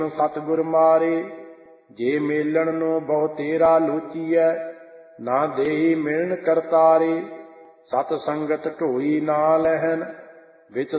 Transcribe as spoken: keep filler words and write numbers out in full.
ਸਤਿਗੁਰ ਮਾਰੇ। ਜੇ ਮੇਲਣ ਨੂੰ ਬਹੁ ਤੇਰਾ ਲੂਚੀਐ, ਨਾ ਦੇਹੀ ਮਿਲਣ ਕਰਤਾਰੇ। ਸਤ ਸੰਗਤ ਢੋਈ ਨਾ ਲਹਿਨ, ਵਿੱਚ